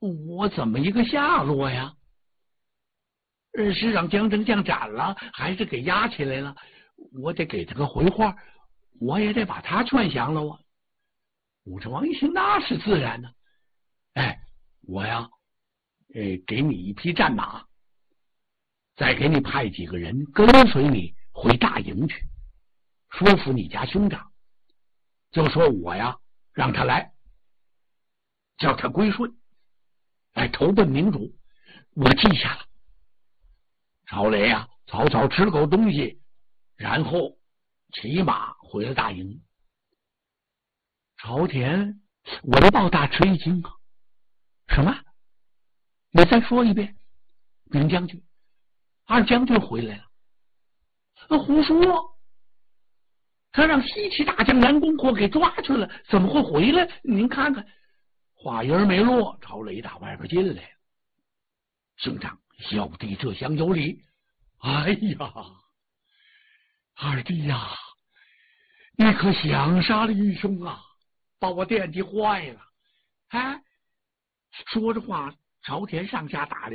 我怎么一个下落呀？是让江正将斩了，还是给押起来了？我得给他个回话，我也得把他劝降了啊！武成王一听，那是自然的。哎，我呀，给你一匹战马，再给你派几个人跟随你回大营去，说服你家兄长，就说我呀让他来，叫他归顺，投奔明主。我记下了。曹雷呀，草草吃了口东西，然后骑马回了大营。朝田闻报大吃一惊啊！什么？你再说一遍。禀将军，二将军回来了。胡说！他让西岐大将南宫阔给抓去了，怎么会回来？您看看。话音没落，曹雷打外边进来了。兄长，小弟这厢有礼。哎呀，二弟呀，你可想杀了义兄啊，把我惦记坏了。说着话，朝田上下打量